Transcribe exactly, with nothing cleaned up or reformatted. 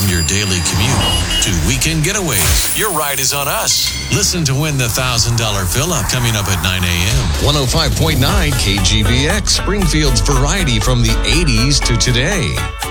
From your daily commute to weekend getaways, your ride is on us. Listen to Win the one thousand dollars Fill-Up coming up at nine a.m. one oh five point nine K G B X, Springfield's variety from the eighties to today.